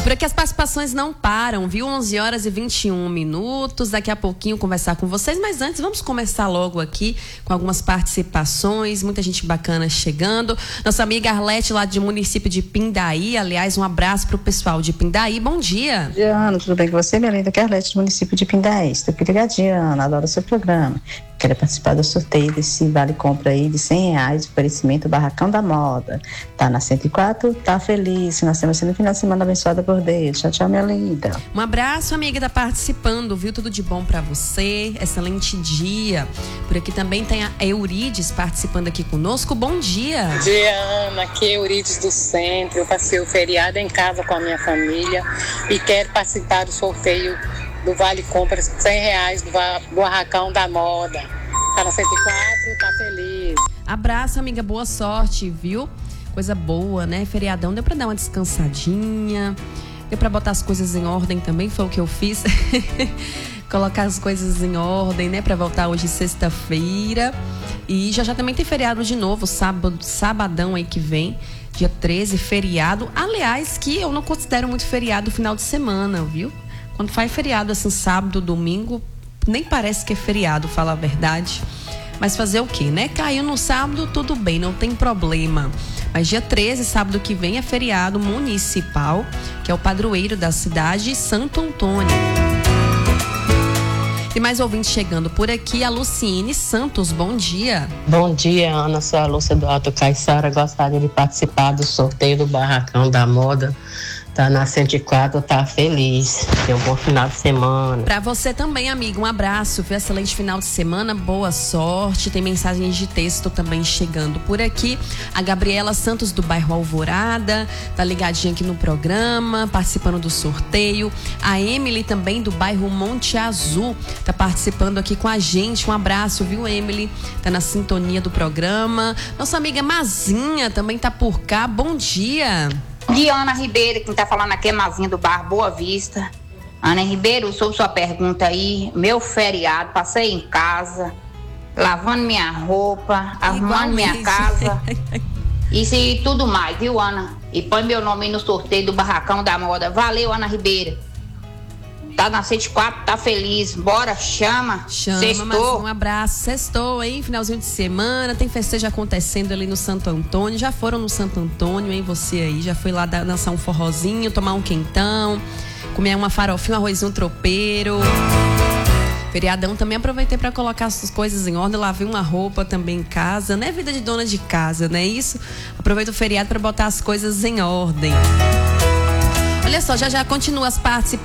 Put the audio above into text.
Por aqui as participações não param, viu? 11h21. Daqui a pouquinho conversar com vocês, mas antes vamos começar logo aqui com algumas participações, muita gente bacana chegando. Nossa amiga Arlete, lá do município de Pindaí, aliás, um abraço pro pessoal de Pindaí, bom dia. Ana, tudo bem com você? Minha linda, que é Arlete do município de Pindaí. Estou aqui ligadinha, Ana, adoro o seu programa. Quero participar do sorteio desse vale-compra aí de R$100, oferecimento Barracão da Moda. Tá na 104, tá feliz. Nós temos no final de semana abençoada por Deus. Tchau, tchau, minha linda. Um abraço, amiga, tá participando, viu? Tudo de bom pra você, excelente dia. Por aqui também tem a Eurides participando aqui conosco, bom dia. Bom dia, Ana, aqui é Eurides do Centro. Eu passei o feriado em casa com a minha família e quero participar do sorteio do Vale Compras, R$100 do Barracão da Moda. Tá na 104, tá feliz. Abraço, amiga, boa sorte, viu? Coisa boa, né? Feriadão, deu pra dar uma descansadinha, deu pra botar as coisas em ordem também, foi o que eu fiz. Colocar as coisas em ordem, né? Pra voltar hoje sexta-feira. E já também tem feriado de novo, sabadão aí que vem. Dia 13, feriado. Aliás, que eu não considero muito feriado final de semana, viu? Quando faz feriado assim, sábado, domingo, nem parece que é feriado, falar a verdade. Mas fazer o quê, né? Caiu no sábado, tudo bem, não tem problema. Mas dia 13, sábado que vem, é feriado municipal, que é o padroeiro da cidade, Santo Antônio. Tem mais ouvintes chegando por aqui, a Luciene Santos, bom dia. Bom dia, Ana, sou a Lúcia do Alto Caiçara, gostaria de participar do sorteio do Barracão da Moda. Tá na 104, tá feliz. Tem um bom final de semana. Pra você também, amigo, um abraço. Foi um excelente final de semana, boa sorte. Tem mensagens de texto também chegando por aqui. A Gabriela Santos do bairro Alvorada tá ligadinha aqui no programa, participando do sorteio. A Emily também do bairro Monte Azul tá participando aqui com a gente. Um abraço, viu, Emily? Tá na sintonia do programa. Nossa amiga Mazinha também tá por cá. Bom dia. Diana Ribeiro, quem tá falando aqui é Mazinha do Bar Boa Vista. Ana Ribeiro, sobre sua pergunta aí, meu feriado, passei em casa, lavando minha roupa, arrumando minha casa, isso e tudo mais, viu, Ana? E põe meu nome aí no sorteio do Barracão da Moda. Valeu, Ana Ribeiro. Tá na 104, tá feliz. Bora, chama. Sextou. Um abraço. Sextou, hein? Finalzinho de semana. Tem festejo acontecendo ali no Santo Antônio. Já foram no Santo Antônio, hein? Você aí. Já foi lá dançar um forrozinho, tomar um quentão, comer uma farofinha, um arrozinho tropeiro. Feriadão também aproveitei para colocar as coisas em ordem. Lavei uma roupa também em casa. Não é vida de dona de casa, não é isso? Aproveito o feriado para botar as coisas em ordem. Olha só, já continua as participações.